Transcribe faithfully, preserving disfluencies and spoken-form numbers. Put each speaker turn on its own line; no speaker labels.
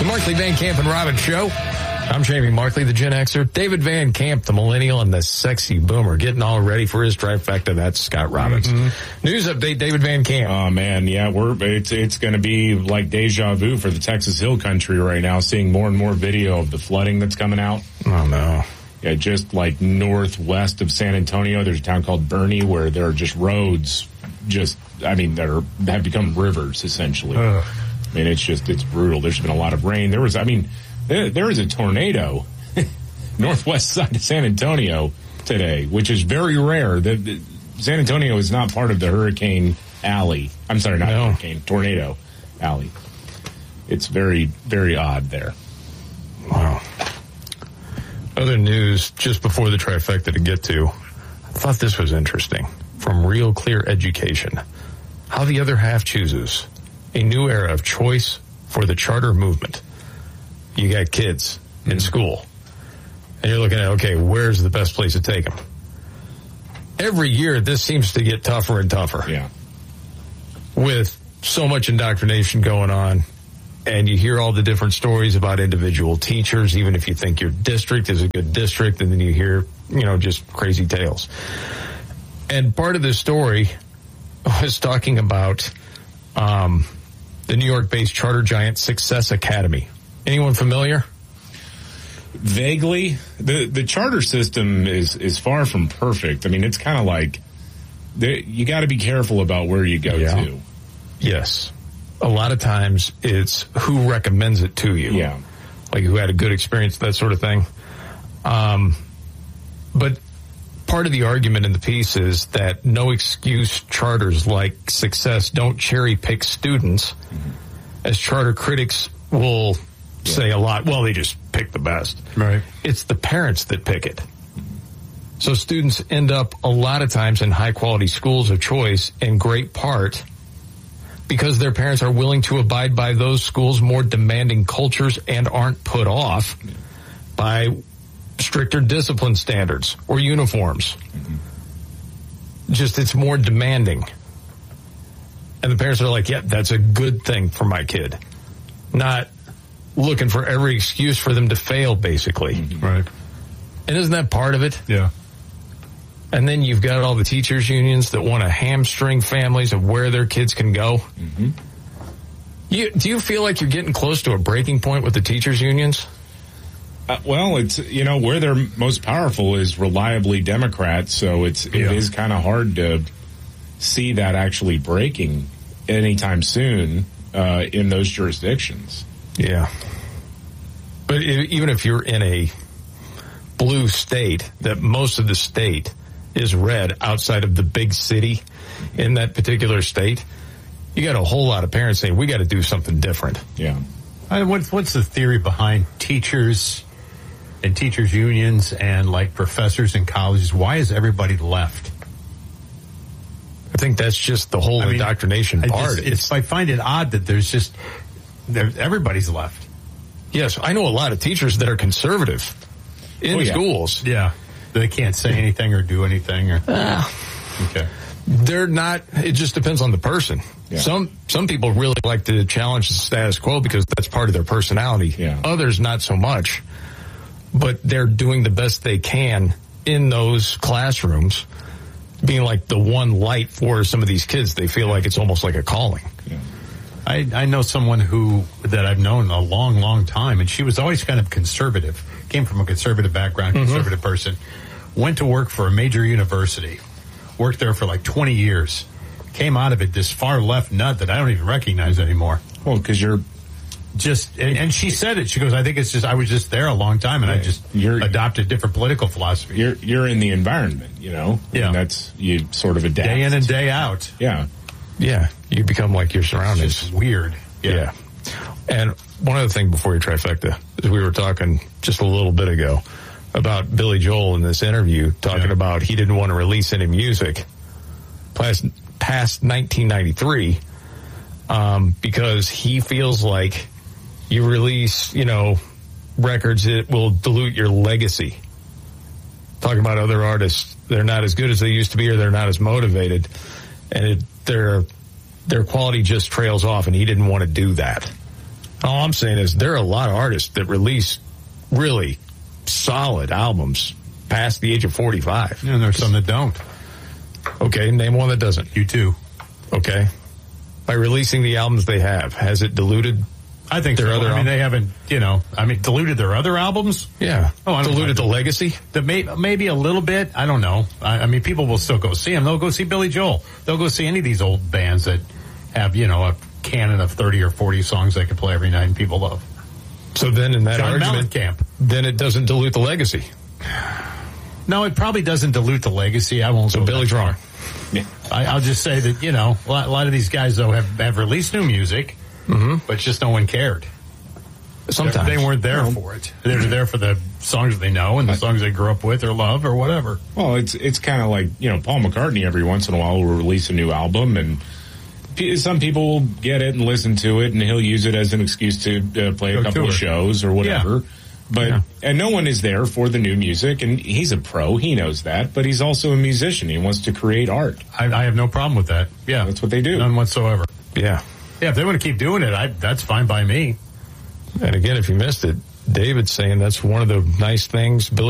Markley, Van Camp, and Robbins Show. I'm Jamie Markley, the Gen Xer. David Van Camp, the millennial, and the sexy boomer, getting all ready for his trifecta. That's Scott Robbins. Mm-hmm. News update, David Van Camp.
Oh man, yeah, we're it's it's going to be like deja vu for the Texas Hill Country right now. Seeing more and more video of the flooding that's coming out.
Oh no.
Yeah, just like northwest of San Antonio, there's a town called Bernie where there are just roads, just I mean, that are have become rivers essentially. Ugh. I mean, it's just it's brutal. There's been a lot of rain. There was, I mean. There, there is a tornado northwest side of San Antonio today, which is very rare. The, the, San Antonio is not part of the hurricane alley. I'm sorry, not no. hurricane, tornado alley. It's very, very odd there.
Wow. Other news just before the trifecta to get to. I thought this was interesting. From Real Clear Education. How the Other Half Chooses. A new era of choice for the charter movement. You got kids in mm-hmm. school, and you're looking at, okay, where's the best place to take them? Every year, this seems to get tougher and tougher.
Yeah.
With so much indoctrination going on, and you hear all the different stories about individual teachers, even if you think your district is a good district, and then you hear, you know, just crazy tales. And part of this story was talking about um, the New York-based charter giant Success Academy. Anyone familiar?
Vaguely. The the charter system is, is far from perfect. I mean, it's kind of like you got to be careful about where you go yeah. to.
Yes. A lot of times it's who recommends it to you.
Yeah.
Like who had a good experience, that sort of thing. Um, but part of the argument in the piece is that no excuse charters like Success don't cherry pick students, mm-hmm. as charter critics will say a lot, well, they just pick the best.
Right.
It's the parents that pick it. So students end up a lot of times in high-quality schools of choice in great part because their parents are willing to abide by those schools' more demanding cultures and aren't put off by stricter discipline standards or uniforms. Mm-hmm. Just it's more demanding. And the parents are like, yeah, that's a good thing for my kid. Not looking for every excuse for them to fail, basically.
Mm-hmm. Right.
And isn't that part of it?
Yeah.
And then you've got all the teachers' unions that want to hamstring families of where their kids can go.
Mm-hmm.
You, do you feel like you're getting close to a breaking point with the teachers' unions?
Uh, well, it's, you know, where they're most powerful is reliably Democrats, so it's it yeah. is kind of hard to see that actually breaking anytime soon uh, in those jurisdictions.
Yeah. But even if you're in a blue state, that most of the state is red outside of the big city in that particular state, you got a whole lot of parents saying, we got to do something different.
Yeah.
I, what's, what's the theory behind teachers and teachers unions and like professors in colleges? Why is everybody left?
I think that's just the whole I mean, indoctrination
I
part.
Just, it's, it's, I find it odd that there's just, there, everybody's left.
Yes, I know a lot of teachers that are conservative in oh, yeah. schools.
Yeah. They can't say anything or do anything. Or
uh,
okay.
They're not, it just depends on the person.
Yeah.
Some some people really like to challenge the status quo because that's part of their personality.
Yeah.
Others not so much. But they're doing the best they can in those classrooms, being like the one light for some of these kids. They feel like it's almost like a calling.
Yeah.
I, I know someone who, that I've known a long, long time, and she was always kind of conservative, came from a conservative background, conservative mm-hmm. person, went to work for a major university, worked there for like twenty years, came out of it this far left nut that I don't even recognize anymore.
Well, because you're
just, and, and she said it, she goes, I think it's just, I was just there a long time and right. I just you're, adopted different political philosophy.
You're, you're in the environment, you know?
Yeah.
And that's, you sort of adapt.
Day in and day out.
Yeah.
Yeah. You become like your surroundings.
It's just weird.
Yeah. yeah. And one other thing before your trifecta is we were talking just a little bit ago about Billy Joel in this interview talking yeah. about he didn't want to release any music past, past nineteen ninety-three um, because he feels like you release, you know, records, it will dilute your legacy. Talking about other artists, they're not as good as they used to be or they're not as motivated. And it, their their quality just trails off, and he didn't want to do that. All I'm saying is there are a lot of artists that release really solid albums past the age of forty-five.
And there's some that don't.
Okay, name one that doesn't.
You too.
Okay. By releasing the albums they have, has it diluted
I think
their
so.
other
I mean,
albums?
they haven't, you know, I mean, diluted their other albums?
Yeah.
Oh, I don't
diluted
know.
the legacy?
The may, maybe a little bit. I don't know. I, I mean, people will still go see them. They'll go see Billy Joel. They'll go see any of these old bands that have, you know, a canon of thirty or forty songs they can play every night and people love.
So then in that
John
argument,
Mellencamp.
then it doesn't dilute the legacy.
No, it probably doesn't dilute the legacy. I won't.
So
go
Billy's
that far.
wrong.
Yeah. I, I'll just say that, you know, a lot, a lot of these guys, though, have, have released new music,
Mm-hmm.
but just no one cared.
Sometimes.
They weren't there for it. They were there for the songs that they know and the songs they grew up with or love or whatever.
Well, it's it's kind of like, you know, Paul McCartney every once in a while will release a new album, and p- some people will get it and listen to it, and he'll use it as an excuse to uh, play a
Go
couple
tour.
of shows or whatever.
Yeah.
But
Yeah.
and no one is there for the new music, and he's a pro, he knows that, but he's also a musician. He wants to create art.
I, I have no problem with that. Yeah.
That's what they do.
None whatsoever.
Yeah.
Yeah, if they want to keep doing it, I, that's fine by me.
And again, if you missed it, David's saying that's one of the nice things Billy